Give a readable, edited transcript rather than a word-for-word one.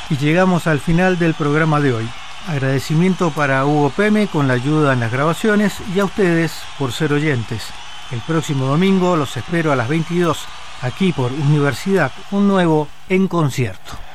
Y llegamos al final del programa de hoy. Agradecimiento para Hugo Peme con la ayuda en las grabaciones y a ustedes por ser oyentes. El próximo domingo los espero a las 22, aquí por Universidad, un nuevo En Concierto.